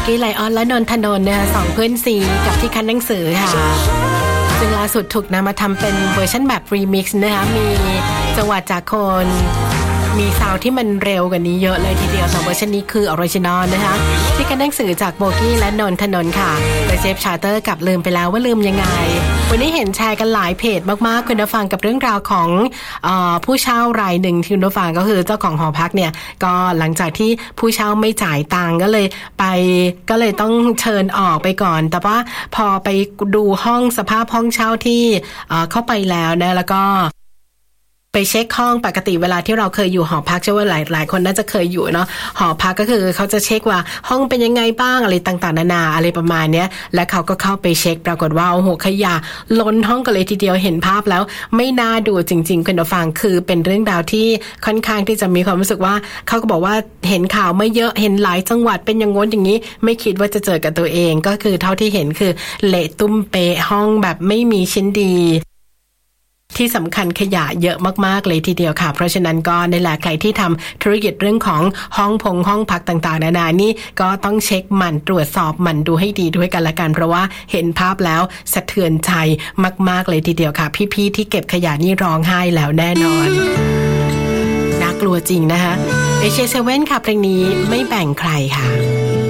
กี้ไลออนและนนทนนท์นะคะสองเพื่อนซีกับที่คันหนังสือค่ะซึ่งล่าสุดถูกนำมาทำเป็นเวอร์ชันแบบรีมิกซ์นะคะมีจังหวะจากคนมีซาวด์ที่มันเร็วกว่านี้เยอะเลยทีเดียว2เวอร์ชันนี้คือออริจินอลนะคะที่คันหนังสือจากโบกี้และนนทนนท์ค่ะโดยเจฟชาร์เตอร์กับลืมไปแล้วว่าลืมยังไงวันนี้เห็นแชร์กันหลายเพจมากๆคุณผู้ฟังกับเรื่องราวของผู้เช่ารายหนึ่งที่คุณผู้ฟังก็คือเจ้าของหอพักเนี่ยก็หลังจากที่ผู้เช่าไม่จ่ายตังค์ก็เลยต้องเชิญออกไปก่อนแต่ว่าพอไปดูห้องสภาพห้องเช่าที่เข้าไปแล้วนะแล้วก็ไปเช็คห้องปกติเวลาที่เราเคยอยู่หอพักเชื่อว่าหลายคนน่าจะเคยอยู่เนาะหอพักก็คือเขาจะเช็คว่าห้องเป็นยังไงบ้างอะไรต่างๆนานาอะไรประมาณเนี้ยและเขาก็เข้าไปเช็คปรากฏว่าโอ้โหขยะล้นห้องกันเลยทีเดียวเห็นภาพแล้วไม่น่าดูจริงๆคุณผู้ฟังคือเป็นเรื่องราวที่ค่อนข้างที่จะมีความรู้สึกว่าเขาก็บอกว่าเห็นข่าวไม่เยอะเห็นหลายจังหวัดเป็นอย่างง้นอย่างนี้ไม่คิดว่าจะเจอกับตัวเองก็คือเท่าที่เห็นคือเละตุ้มเปะห้องแบบไม่มีชิ้นดีที่สำคัญขยะเยอะมากๆเลยทีเดียวค่ะเพราะฉะนั้นก็ในแหละใครที่ทำธุรกิจเรื่องของห้องพักต่างๆนานานี่ก็ต้องเช็คมันตรวจสอบมันดูให้ดีด้วยกันละกันเพราะว่าเห็นภาพแล้วสะเทือนใจมากๆเลยทีเดียวค่ะพี่ๆที่เก็บขยะนี่ร้องไห้แล้วแน่นอนน่ากลัวจริงนะคะAJ7ค่ะเพลงนี้ไม่แบ่งใครค่ะ